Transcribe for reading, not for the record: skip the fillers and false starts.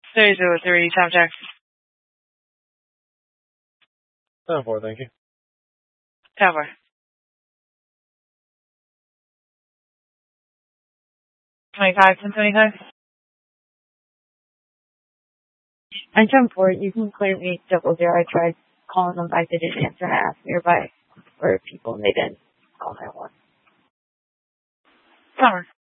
303, top check. 10-4, thank you. 10-4. $25 and 25. I'm 10-4. You can clear me 00. I tried calling them back. They didn't answer. I asked nearby for people and they didn't call that one. Summer.